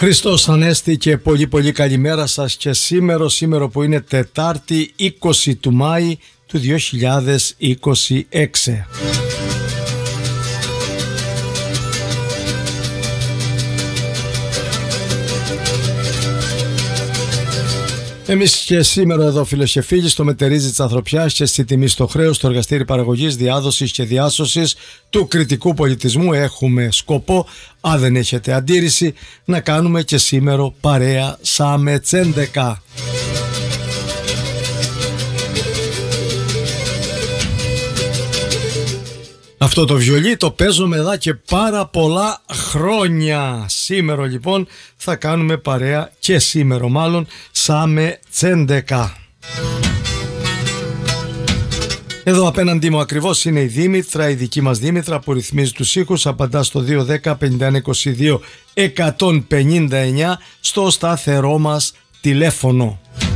Χριστός Ανέστη και πολύ καλημέρα σας και σήμερα που είναι Τετάρτη 20 του Μάη του 2026. Εμείς και σήμερα εδώ, φίλες και φίλοι, στο μετερίζει της ανθρωπιάς και στη τιμή στο χρέος, στο εργαστήρι παραγωγής, διάδοσης και διάσωσης του κριτικού πολιτισμού, έχουμε σκοπό, αν δεν έχετε αντίρρηση, να κάνουμε και σήμερα παρέα Σάμε Τσέντεκα. Αυτό το βιολί το παίζω εδώ και πάρα πολλά χρόνια. Σήμερα λοιπόν θα κάνουμε παρέα και σήμερα μάλλον Σάμε Τσέντεκα. Εδώ απέναντί μου ακριβώς είναι η Δήμητρα, η δική μας Δήμητρα που ρυθμίζει τους ήχους. Απαντά στο 210-5122-159 στο σταθερό μας τηλέφωνο.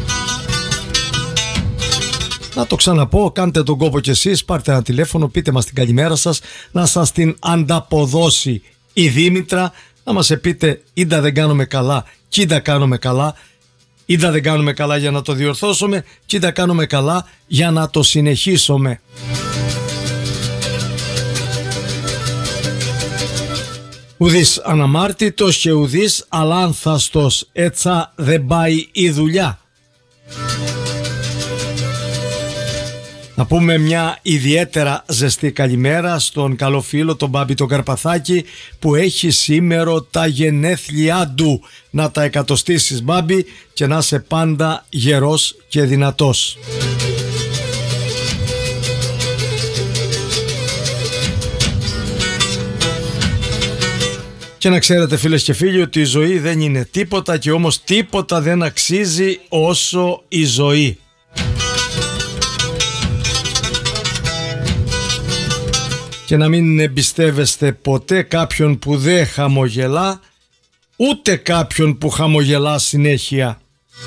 Να το ξαναπώ, κάντε τον κόπο κι εσείς, πάρτε ένα τηλέφωνο, πείτε μας την καλημέρα σας, να σας την ανταποδώσει η Δήμητρα, να μας πείτε ίντα δεν κάνουμε καλά, κίντα κάνουμε καλά, ίντα δεν κάνουμε καλά για να το διορθώσουμε, κίντα κάνουμε καλά για να το συνεχίσουμε. Ουδής αναμάρτητος και ουδής αλάνθαστος, έτσι δεν πάει η δουλειά. Να πούμε μια ιδιαίτερα ζεστή καλημέρα στον καλό φίλο τον Μπάμπη τον Καρπαθάκη που έχει σήμερα τα γενέθλιά του. Να τα εκατοστήσεις Μπάμπη και να είσαι πάντα γερός και δυνατός. Και να ξέρετε φίλες και φίλοι ότι η ζωή δεν είναι τίποτα και όμως τίποτα δεν αξίζει όσο η ζωή. Και να μην εμπιστεύεστε ποτέ κάποιον που δεν χαμογελά, ούτε κάποιον που χαμογελά συνέχεια.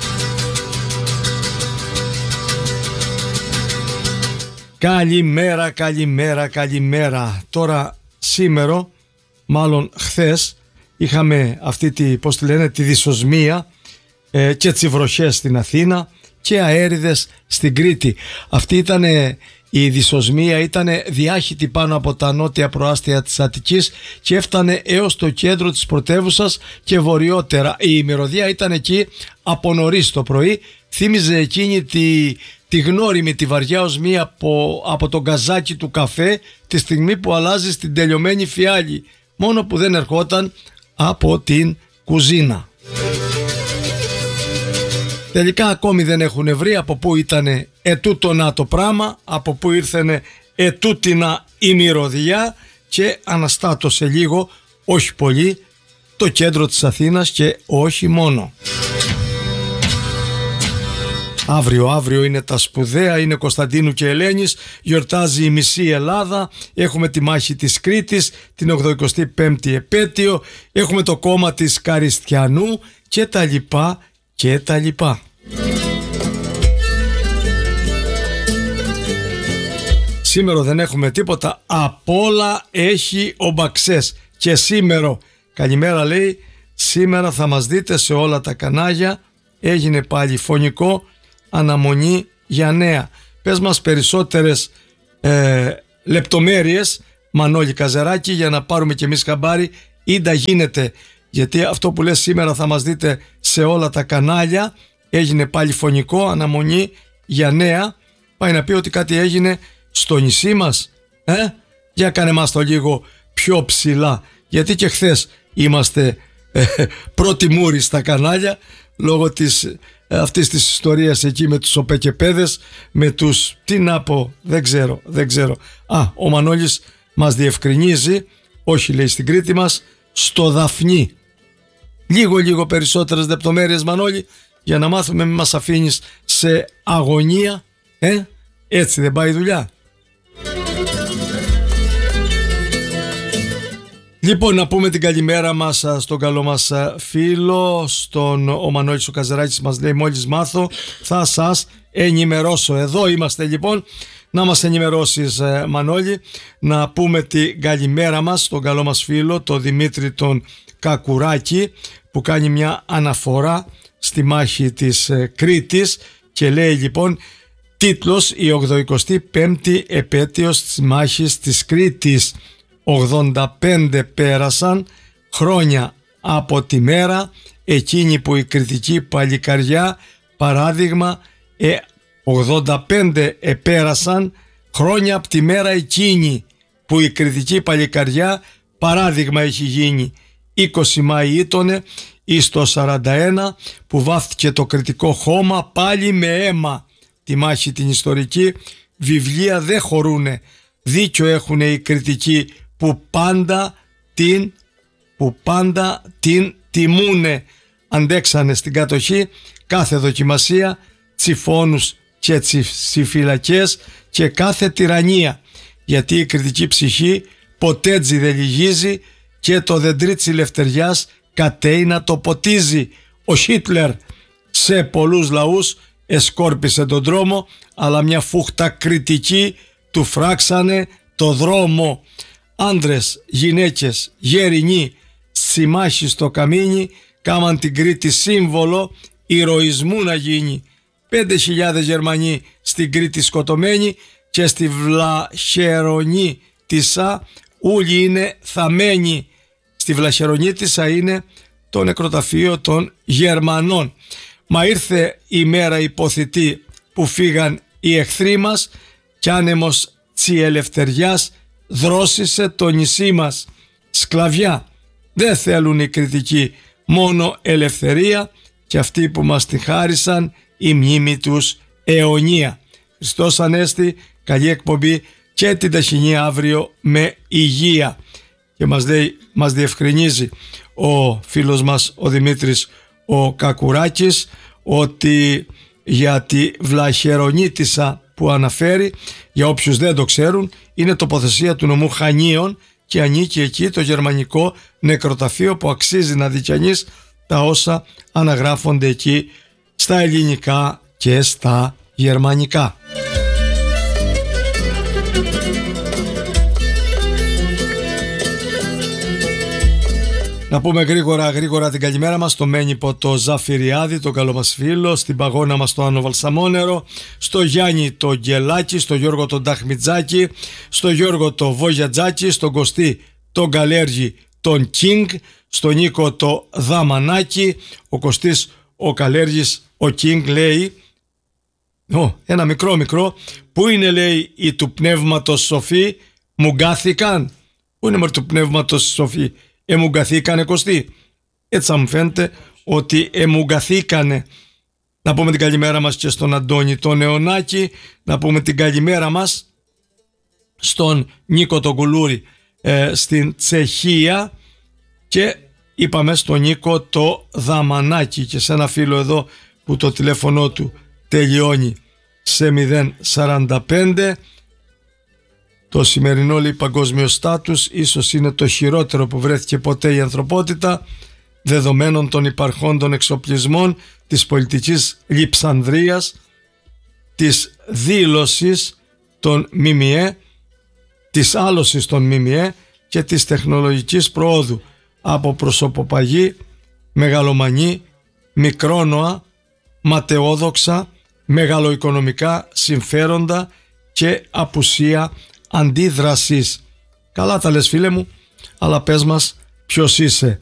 Καλημέρα. Τώρα σήμερα, μάλλον χθες, είχαμε αυτή τη δυσοσμία και τσιβροχές στην Αθήνα και αέριδες στην Κρήτη. Αυτή ήταν η δυσοσμία, ήταν διάχυτη πάνω από τα νότια προάστια της Αττικής και έφτανε έως το κέντρο της πρωτεύουσας και βορειότερα. Η ημεροδία ήταν εκεί από νωρίς το πρωί, θύμιζε εκείνη τη γνώριμη, τη βαριά οσμία από το γκαζάκι του καφέ τη στιγμή που αλλάζει στην τελειωμένη φιάλη, μόνο που δεν ερχόταν από την κουζίνα. Τελικά ακόμη δεν έχουν βρει από πού ήταν ετούτονα το πράγμα, από πού ήρθανε ετούτινα η μυρωδιά και αναστάτωσε λίγο, όχι πολύ, το κέντρο της Αθήνας και όχι μόνο. Αύριο είναι τα σπουδαία, είναι Κωνσταντίνου και Ελένης, γιορτάζει η μισή Ελλάδα, έχουμε τη μάχη της Κρήτης, την 85η επέτειο, έχουμε το κόμμα της Καριστιανού και τα λοιπά. Σήμερα δεν έχουμε τίποτα, απ' όλα έχει ο Μπαξές. Και σήμερα, καλημέρα λέει, σήμερα θα μας δείτε σε όλα τα κανάλια, έγινε πάλι φωνικό, αναμονή για νέα. Πες μας περισσότερες λεπτομέρειες, Μανώλη Καζεράκη, για να πάρουμε κι εμείς χαμπάρι, ίντα γίνεται. Γιατί αυτό που λες σήμερα θα μας δείτε σε όλα τα κανάλια, έγινε πάλι φωνικό, αναμονή για νέα, πάει να πει ότι κάτι έγινε στο νησί μας. Για κάνε μας το λίγο πιο ψηλά, γιατί και χθες είμαστε πρώτη μούρη στα κανάλια λόγω αυτής της ιστορίας εκεί με τους οπεκεπέδες, με τους, τι να πω, δεν ξέρω. Ο Μανώλης μας διευκρινίζει, όχι λέει στην Κρήτη μας, στο Δαφνί. Λίγο περισσότερες λεπτομέρειες Μανώλη, για να μάθουμε, μην μας αφήνεις σε αγωνία. Έτσι δεν πάει η δουλειά. Λοιπόν, να πούμε την καλημέρα μας στον καλό μας φίλο, ο Μανώλης ο Καζεράκης μας λέει, μόλις μάθω θα σας ενημερώσω. Εδώ είμαστε λοιπόν, Να μας ενημερώσεις, Μανώλη, να πούμε την καλημέρα μας στον καλό μας φίλο, τον Δημήτρη τον Κακουράκη, που κάνει μια αναφορά στη μάχη της Κρήτης και λέει λοιπόν τίτλος «Η 85η επέτειος της μάχης της Κρήτης». 85 πέρασαν χρόνια από τη μέρα εκείνη που η κρητική παλικαριά παράδειγμα 85 επέρασαν χρόνια από τη μέρα εκείνη που η κρητική παλικαριά παράδειγμα έχει γίνει. 20 Μάη ήτονε εις το 41 που βάφτηκε το κρητικό χώμα πάλι με αίμα. Τη μάχη την ιστορική βιβλία δεν χωρούνε, δίκιο έχουνε οι κριτικοί που πάντα την τιμούνε. Αντέξανε στην κατοχή κάθε δοκιμασία, τσιφώνους και τσιφυλακές και κάθε τυραννία, γιατί η κριτική ψυχή ποτέ δεν λυγίζει και το δεντρίτσι λευτεριάς κατέει να το ποτίζει. Ο Χίτλερ σε πολλούς λαούς εσκόρπισε τον δρόμο, αλλά μια φούχτα κριτική του φράξανε το δρόμο. Άντρες, γυναίκες, γερινοί, στη μάχη στο καμίνι, κάμαν την Κρήτη σύμβολο ηρωισμού να γίνει. 5.000 Γερμανοί στην Κρήτη σκοτωμένοι και στη Βλαχερονή τισά ούλοι είναι θαμένοι. Στη Βλαχερονή τισά είναι το νεκροταφείο των Γερμανών. Μα ήρθε η μέρα υποθητή που φύγαν οι εχθροί μας κι άνεμος τσι ελευθεριάς δρόσισε το νησί μας. Σκλαβιά δεν θέλουν οι κριτικοί, μόνο ελευθερία και αυτοί που μας τη χάρισαν η μνήμη τους αιωνία. Χριστός Ανέστη, καλή εκπομπή και την ταχυνή αύριο με υγεία. Και μας διευκρινίζει ο φίλος μας ο Δημήτρης ο Κακουράκης ότι για τη Βλαχερονίτισσα που αναφέρει, για όποιους δεν το ξέρουν, είναι τοποθεσία του νομού Χανίων και ανήκει εκεί το γερμανικό νεκροταφείο που αξίζει να δει κανείς τα όσα αναγράφονται εκεί στα ελληνικά και στα γερμανικά. Να πούμε γρήγορα την καλημέρα μας στο Μένυπο το Ζαφυριάδη, το καλό μας φίλο, στην Παγώνα μας το Άνω Βαλσαμόνερο, στο Γιάννη το Γκελάκη, στο Γιώργο τον Ταχμιτζάκη, στο Γιώργο το Βόγιατζάκη, στον Κωστή τον Καλέργη τον Κίνγκ, στον Νίκο το Δαμανάκη. Ο Κωστής ο Καλέργης ο Κίνγκ λέει ένα μικρό που είναι λέει οι του πνεύματος σοφοί μουγκάθηκαν. Πού είναι μωρή του πνεύματος σοφοί? Εμουγκαθήκανε Κωστή. Έτσι μου φαίνεται ότι εμουγκαθήκανε. Να πούμε την καλημέρα μας και στον Αντώνη τον Νεωνάκη, να πούμε την καλημέρα μας στον Νίκο τον Κουλούρη στην Τσεχία και είπαμε στον Νίκο το Δαμανάκη και σε ένα φίλο εδώ που το τηλέφωνο του τελειώνει σε 045. Το σημερινό λέει παγκόσμιο στάτους ίσως είναι το χειρότερο που βρέθηκε ποτέ η ανθρωπότητα δεδομένων των υπαρχόντων εξοπλισμών, της πολιτικής λειψανδρίας, της δήλωσης των ΜΜΕ, της άλωσης των ΜΜΕ και της τεχνολογικής προόδου από προσωποπαγή, μεγαλομανή, μικρόνοα, ματαιόδοξα, μεγαλοοικονομικά συμφέροντα και απουσία αντίδρασης. Καλά τα λες φίλε μου, αλλά πες μας ποιος είσαι.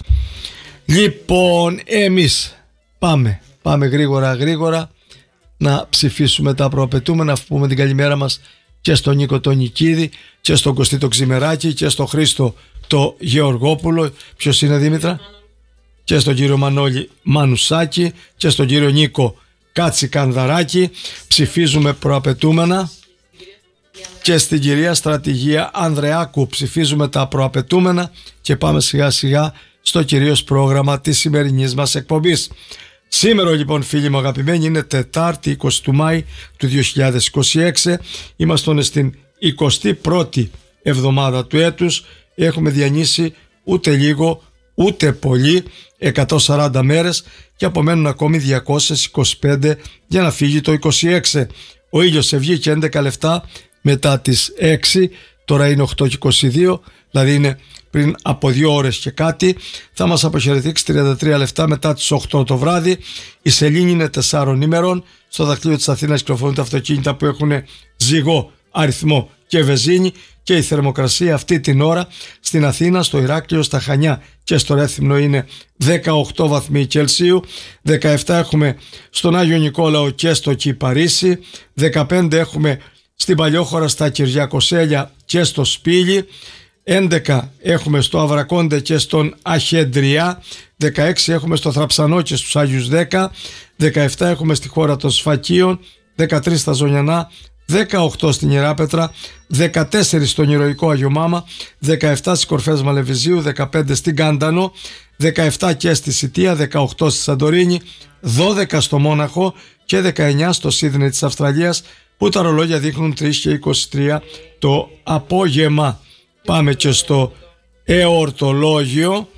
Λοιπόν, εμείς πάμε γρήγορα να ψηφίσουμε τα προαπαιτούμενα, αφού πούμε την καλημέρα μας και στον Νίκο τον Νικίδη και στον Κωστή το Ξημεράκη και στον Χρήστο το Γεωργόπουλο. Ποιος είναι Δήμητρα? Και στον κύριο Μανώλη Μανουσάκη και στον κύριο Νίκο Κάτσι Κανδαράκη. Ψηφίζουμε προαπαιτούμενα. Και στην κυρία Στρατηγία Ανδρεάκου ψηφίζουμε τα προαπαιτούμενα και πάμε σιγά σιγά στο κυρίως πρόγραμμα της σημερινής μας εκπομπής. Σήμερα λοιπόν φίλοι μου αγαπημένοι είναι Τετάρτη 20 του Μάη του 2026. Είμαστε στην 21η εβδομάδα του έτους. Έχουμε διανύσει ούτε λίγο ούτε πολύ 140 μέρες και απομένουν ακόμη 225 για να φύγει το 26. Ο ήλιος σε βγήκε 11 λεπτά μετά τις 6, τώρα είναι 8:22, δηλαδή είναι πριν από 2 ώρες και κάτι. Θα μας αποχαιρετήσει 33 λεπτά μετά τις 8 το βράδυ. Η σελήνη είναι 4 ημερών. Στο δακτύλιο της Αθήνας κυκλοφορούν τα αυτοκίνητα που έχουν ζυγό, αριθμό και βενζίνη, και η θερμοκρασία αυτή την ώρα στην Αθήνα, στο Ηράκλειο, στα Χανιά και στο Ρέθυμνο είναι 18 βαθμοί Κελσίου, 17 έχουμε στον Άγιο Νικόλαο και στο Κυπαρίσι, 15 έχουμε στην Παλιόχώρα, στα Κυριακοσέλια και στο Σπήλι, 11 έχουμε στο Αβρακόντε και στον Αχεντριά, 16 έχουμε στο Θραψανό και στους Άγιους 10, 17 έχουμε στη χώρα των Σφακίων, 13 στα Ζωνιανά, 18 στην Ιεράπετρα, 14 στον Ηρωικό Άγιο Μάμα, 17 στις κορφές Μαλεβιζίου, 15 στην Κάντανο, 17 και στη Σιτία, 18 στη Σαντορίνη, 12 στο Μόναχο και 19 στο Σίδνεϊ της Αυστραλίας, που τα ρολόγια δείχνουν 3:23 το απόγευμα. Πάμε και στο εορτολόγιο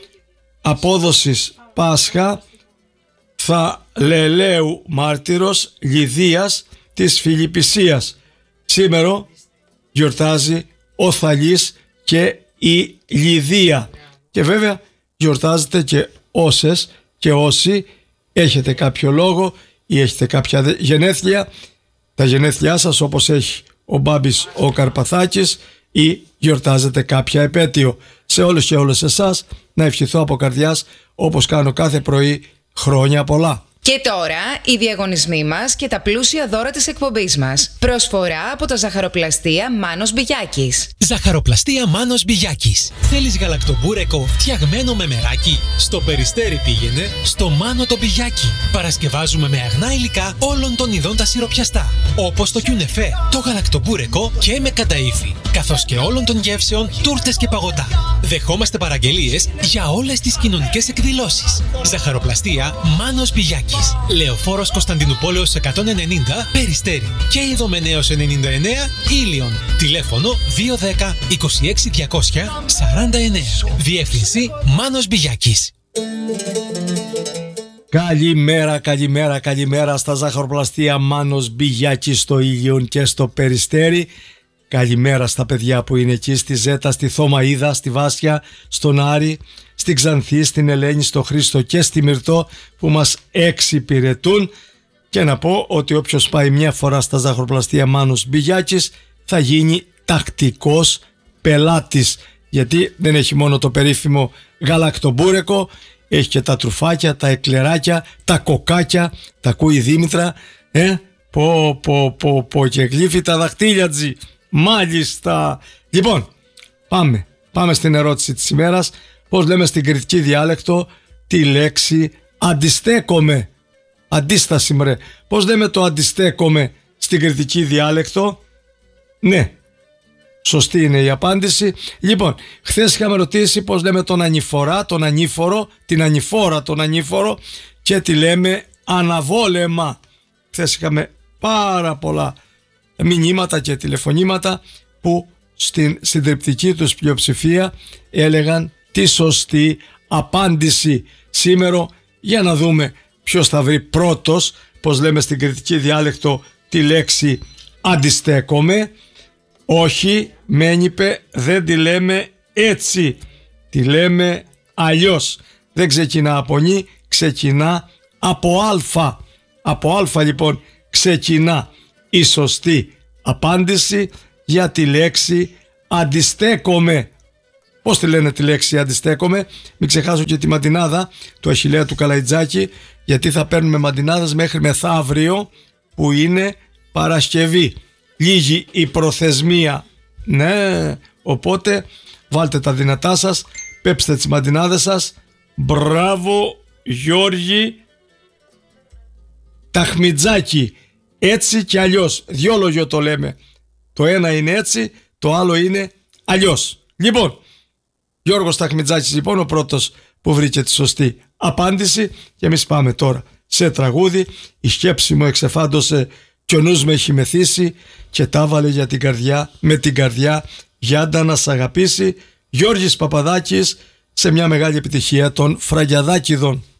απόδοσης Πάσχα. Θα Λελαίου μάρτυρος Λιδίας της Φιλιππισίας. Σήμερα γιορτάζει ο Θαλής και η Λιδία. Και βέβαια γιορτάζετε και όσες και όσοι έχετε κάποιο λόγο ή έχετε κάποια γενέθλια, τα γενέθλιά σας, όπως έχει ο Μπάμπης ο Καρπαθάκης, ή γιορτάζετε κάποια επέτειο. Σε όλους και όλες εσάς να ευχηθώ από καρδιάς, όπως κάνω κάθε πρωί, χρόνια πολλά. Και τώρα οι διαγωνισμοί μας και τα πλούσια δώρα της εκπομπής μας. Προσφορά από τα ζαχαροπλαστεία Μάνος Μπιγιάκης. Ζαχαροπλαστεία Μάνος Μπιγιάκης. Θέλεις γαλακτομπούρεκο φτιαγμένο με μεράκι? Στο Περιστέρι πήγαινε στο Μάνο το Μπιγιάκι. Παρασκευάζουμε με αγνά υλικά όλων των ειδών τα σιροπιαστά, όπως το κιουνεφέ, το γαλακτομπούρεκο και με καταΐφι, καθώς και όλων των γεύσεων, τούρτες και παγωτά. Δεχόμαστε παραγγελίες για όλες τις κοινωνικές εκδηλώσεις. Ζαχαροπλαστεία Μάνος Μπιγιάκης. Λεωφόρος Κωνσταντινουπόλεως 190 Περιστέρι και Ιδωμενέως 99 Ήλιον. Τηλέφωνο 210 26 200 49. Διεύθυνση Μάνος Μπιγιάκης. Καλημέρα στα ζαχαροπλαστεία Μάνος Μπιγιάκης στο Ήλιον και στο Περιστέρι. Καλημέρα στα παιδιά που είναι εκεί στη Ζέτα, στη Θωμαΐδα, στη Βάσια, στον Άρη, στην Ξανθή, στην Ελένη, στο Χρήστο και στη Μυρτώ που μας εξυπηρετούν. Και να πω ότι όποιος πάει μια φορά στα ζαχαροπλαστεία Μάνος Μπιγιάκης θα γίνει τακτικός πελάτης, γιατί δεν έχει μόνο το περίφημο γαλακτομπούρεκο, έχει και τα τρουφάκια, τα εκλεράκια, τα κοκάκια, τα ακούει η Δήμητρα, πω και γλύφει τα δαχτύλια τζι. Μάλιστα. Λοιπόν, πάμε στην ερώτηση της ημέρας. Πώς λέμε στην κρητική διάλεκτο τη λέξη αντιστέκομαι? Αντίσταση μρε. Πώς λέμε το αντιστέκομαι στην κρητική διάλεκτο? Ναι, σωστή είναι η απάντηση. Λοιπόν, χθες είχαμε ρωτήσει πώς λέμε τον ανηφορά, τον ανήφορο, την ανηφόρα, τον ανήφορο, και τη λέμε αναβόλεμα. Χθες είχαμε πάρα πολλά μηνύματα και τηλεφωνήματα που στην συντριπτική τους πλειοψηφία έλεγαν τη σωστή απάντηση. Σήμερα για να δούμε ποιος θα βρει πρώτος πώς λέμε στην κρητική διάλεκτο τη λέξη αντιστέκομαι. Όχι, μένιπε, δεν τη λέμε έτσι, τη λέμε αλλιώς. Δεν ξεκινά από νη, ξεκινά από αλφα. Από αλφα λοιπόν ξεκινά η σωστή απάντηση για τη λέξη αντιστέκομαι. Πώς τη λένε τη λέξη αντιστέκομαι? Μην ξεχάσω και τη μαντινάδα του Αχιλλέα του Καλαϊτζάκη, γιατί θα παίρνουμε μαντινάδες μέχρι μεθαύριο που είναι Παρασκευή. Λίγη η προθεσμία. Ναι, οπότε βάλτε τα δυνατά σας, πέψτε τις μαντινάδες σας. Μπράβο Γιώργη Ταχμιτζάκη. Έτσι και αλλιώς. Δυο λόγιο το λέμε. Το ένα είναι έτσι, το άλλο είναι αλλιώς. Λοιπόν, Γιώργος Ταχμιτζάκης λοιπόν ο πρώτος που βρήκε τη σωστή απάντηση, και εμείς πάμε τώρα σε τραγούδι. Η σκέψη μου εξεφάντωσε κι ο νους με έχει μεθύσει και τα βάλε για την καρδιά, με την καρδιά γιάντα να σ' αγαπήσει. Γιώργης Παπαδάκης σε μια μεγάλη επιτυχία των Φραγκιαδάκηδων.